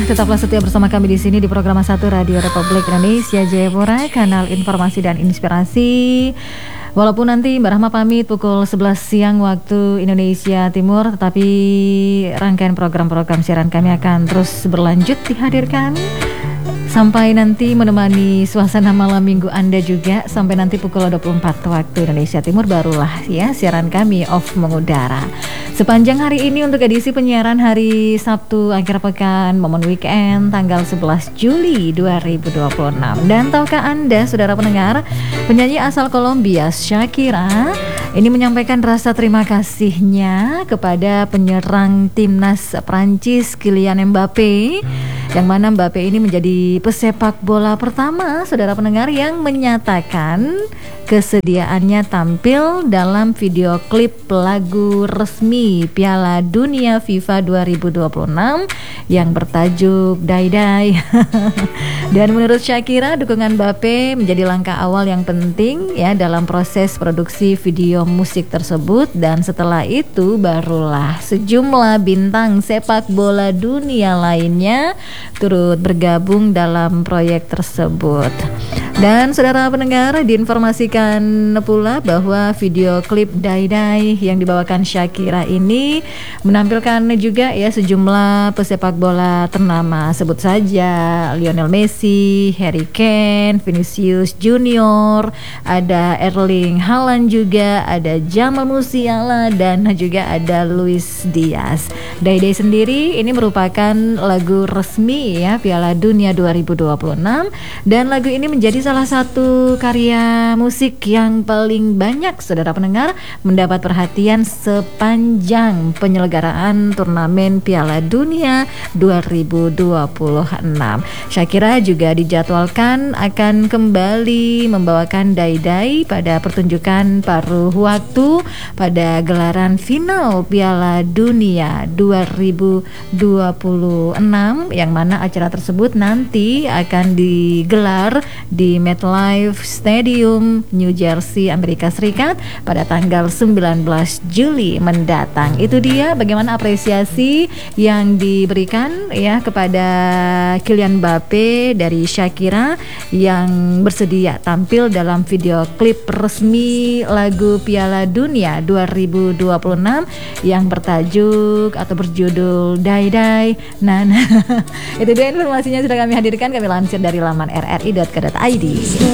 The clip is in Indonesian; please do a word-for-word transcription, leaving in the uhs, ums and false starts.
tetaplah setia bersama kami di sini di program satu Radio Republik Indonesia Jayapura, kanal informasi dan inspirasi. Walaupun nanti Mbak Rahma pamit pukul sebelas siang waktu Indonesia Timur, tetapi rangkaian program-program siaran kami akan terus berlanjut dihadirkan sampai nanti menemani suasana malam minggu Anda juga sampai nanti pukul dua puluh empat waktu Indonesia Timur, barulah ya siaran kami off mengudara. Sepanjang hari ini untuk edisi penyiaran hari Sabtu akhir pekan momen weekend tanggal sebelas Juli dua ribu dua puluh enam. Dan tahukah Anda, saudara pendengar, penyanyi asal Kolombia Shakira ini menyampaikan rasa terima kasihnya kepada penyerang timnas Prancis Kylian Mbappe, yang mana Mbappe ini menjadi pesepak bola pertama, saudara pendengar, yang menyatakan kesediaannya tampil dalam video klip lagu resmi Piala Dunia FIFA dua ribu dua puluh enam yang bertajuk Dai Dai. Dan menurut Shakira, dukungan Mbappe menjadi langkah awal yang penting ya dalam proses produksi video musik tersebut, dan setelah itu barulah sejumlah bintang sepak bola dunia lainnya turut bergabung dalam proyek tersebut. Dan saudara pendengar, diinformasikan pula bahwa video klip Dai Dai yang dibawakan Shakira ini menampilkan juga ya sejumlah pesepak bola ternama, sebut saja Lionel Messi, Harry Kane, Vinicius Junior, ada Erling Haaland juga, ada Jamal Musiala, dan juga ada Luis Diaz. Dai Dai sendiri ini merupakan lagu resmi ya Piala Dunia dua ribu dua puluh enam, dan lagu ini menjadi salah satu karya musik yang paling banyak, saudara pendengar, mendapat perhatian sepanjang penyelenggaraan turnamen Piala Dunia dua ribu dua puluh enam. Shakira juga dijadwalkan akan kembali membawakan Dai Dai pada pertunjukan paruh waktu pada gelaran final Piala Dunia dua ribu dua puluh enam, yang mana acara tersebut nanti akan digelar di MetLife Stadium, New Jersey, Amerika Serikat pada tanggal sembilan belas Juli mendatang. Itu dia bagaimana apresiasi yang diberikan ya kepada Kylian Mbappe dari Shakira yang bersedia tampil dalam video klip resmi lagu Piala Dunia dua ribu dua puluh enam yang bertajuk atau berjudul Dai Dai. Nah, nah itu dia informasinya sudah kami hadirkan, kami lansir dari laman r r i dot co dot i d.